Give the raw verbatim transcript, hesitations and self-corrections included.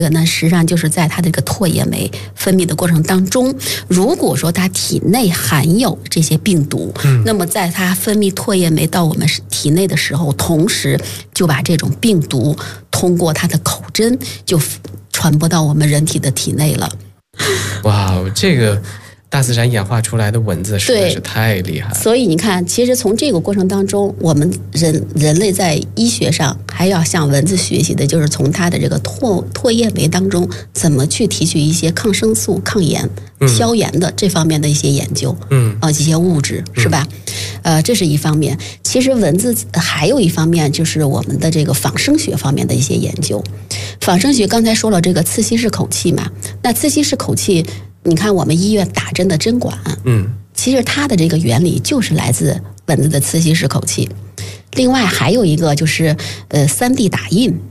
这个呢，实际上就是在它这个唾液酶分泌的过程当中，如果说它体内含有这些病毒，嗯、那么在它分泌唾液酶到我们体内的时候，同时就把这种病毒通过它的口针就传播到我们人体的体内了。 哇，这个大自然演化出来的蚊子实在是太厉害了。 所以你看，其实从这个过程当中，我们人人类在医学上还要向蚊子学习的，就是从它的这个唾唾液酶当中怎么去提取一些抗生素、抗炎、消炎的这方面的一些研究，嗯啊，这些物质是吧？呃，这是一方面。其实蚊子还有一方面就是我们的这个仿生学方面的一些研究。仿生学刚才说了这个刺吸式口气嘛，那刺吸式口气。你看我们医院打针的针管，嗯，其实它的这个原理就是来自蚊子的刺吸式口气。另外还有一个就是呃三 D 打印，